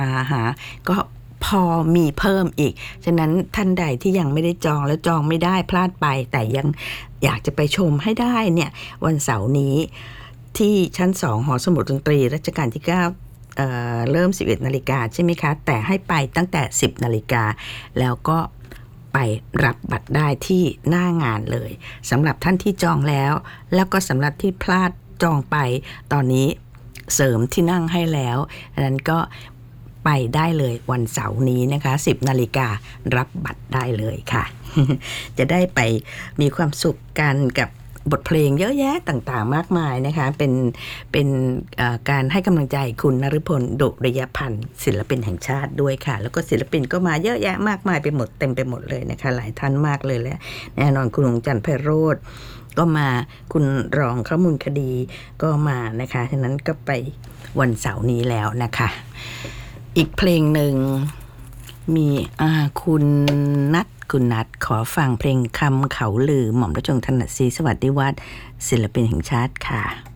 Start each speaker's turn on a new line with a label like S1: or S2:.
S1: หาก็พอมีเพิ่มอีกฉะนั้นท่านใดที่ยังไม่ได้จองแล้วจองไม่ได้พลาดไปแต่ยังอยากจะไปชมให้ได้เนี่ยวันเสาร์นี้ที่ชั้น2หอสมุดดนตรีรัชกาลที่9เริ่ม 11 นาฬิกาใช่ไหมคะแต่ให้ไปตั้งแต่ 10 นาฬิกาแล้วก็ไปรับบัตรได้ที่หน้างานเลยสำหรับท่านที่จองแล้วก็สำหรับที่พลาดจองไปตอนนี้เสริมที่นั่งให้แล้วดังนั้นก็ไปได้เลยวันเสาร์นี้นะคะ 10 นาฬิการับัตรได้เลยค่ะ จะได้ไปมีความสุขกันกับบทเพลงเยอะแยะต่างๆมากมายนะคะเป็นการให้กำลังใจคุณนฤพล ดุริยพันธ์ศิลปินแห่งชาติด้วยค่ะแล้วก็ศิลปินก็มาเยอะแยะมากมายไปหมดเต็มไปหมดเลยนะคะหลายท่านมากเลยและแน่นอนคุณหงจันทร์ไพโรจน์ก็มาคุณรองข้อมูลคดีก็มานะคะฉะนั้นก็ไปวันเสาร์นี้แล้วนะคะอีกเพลงหนึ่งมีคุณนัดขอฟังเพลงคำเขาลือหม่อมราชวงศ์ถนัดศรีสวัสดิวัฒน์ศิลปินแห่งชาติค่ะ